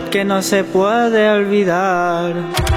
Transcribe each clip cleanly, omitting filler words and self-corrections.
que no se puede olvidar.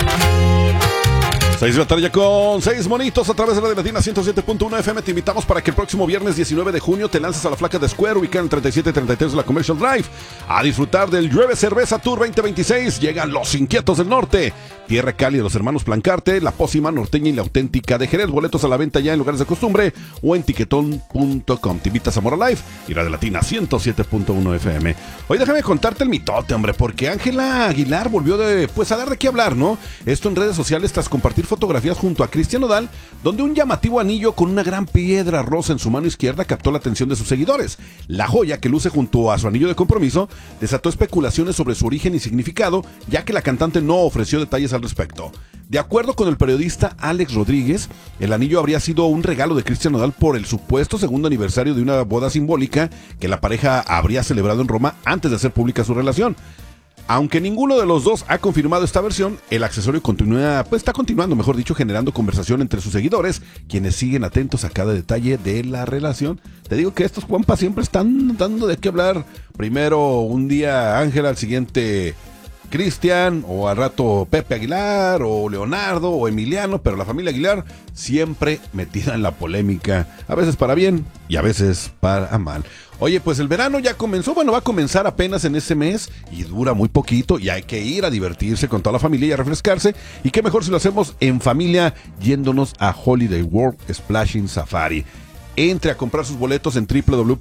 6 de la tarde ya con 6 monitos a través de Radio Latina 107.1 FM. Te invitamos para que el próximo viernes 19 de junio te lances a la Flaca de Square, ubicada en el 3733 de la Commercial Drive, a disfrutar del Llueve Cerveza Tour 2026. Llegan los Inquietos del Norte, Tierra Cálida, los hermanos Plancarte, la pócima norteña y la auténtica de Jerez. Boletos a la venta ya en lugares de costumbre o en tiquetón.com. Te invitas a Mora Live y Radio Latina 107.1 FM. Hoy déjame contarte el mitote, hombre, porque Ángela Aguilar volvió a dar de qué hablar, ¿no? Esto en redes sociales tras compartir fotografías junto a Cristian Nodal, donde un llamativo anillo con una gran piedra rosa en su mano izquierda captó la atención de sus seguidores. La joya, que luce junto a su anillo de compromiso, desató especulaciones sobre su origen y significado, ya que la cantante no ofreció detalles al respecto. De acuerdo con el periodista Alex Rodríguez, el anillo habría sido un regalo de Cristian Nodal por el supuesto segundo aniversario de una boda simbólica que la pareja habría celebrado en Roma antes de hacer pública su relación. Aunque ninguno de los dos ha confirmado esta versión, el accesorio está continuando, mejor dicho, generando conversación entre sus seguidores, quienes siguen atentos a cada detalle de la relación. Te digo que estos compas siempre están dando de qué hablar. Primero un día Ángela, al siguiente Cristian, o al rato Pepe Aguilar, o Leonardo, o Emiliano, pero la familia Aguilar siempre metida en la polémica, a veces para bien y a veces para mal. Oye, pues el verano ya comenzó, va a comenzar apenas en este mes y dura muy poquito y hay que ir a divertirse con toda la familia y a refrescarse. Y qué mejor si lo hacemos en familia yéndonos a Holiday World Splashing Safari. Entre a comprar sus boletos en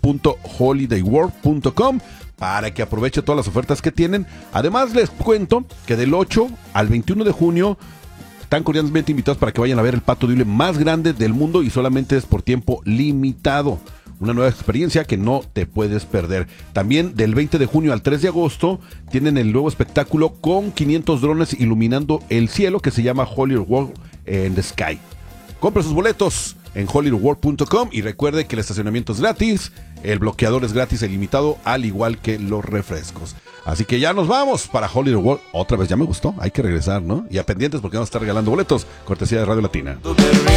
www.holidayworld.com para que aproveche todas las ofertas que tienen. Además les cuento que del 8 al 21 de junio están cordialmente invitados para que vayan a ver el pato de hule más grande del mundo y solamente es por tiempo limitado. Una nueva experiencia que no te puedes perder. También del 20 de junio al 3 de agosto tienen el nuevo espectáculo con 500 drones iluminando el cielo que se llama Hollywood World in the Sky. Compre sus boletos en hollywoodworld.com y recuerde que el estacionamiento es gratis, el bloqueador es gratis e ilimitado, al igual que los refrescos. Así que ya nos vamos para Hollywood World. Otra vez, ya me gustó, hay que regresar, ¿no? Y a pendientes porque vamos a estar regalando boletos, cortesía de Radio Latina.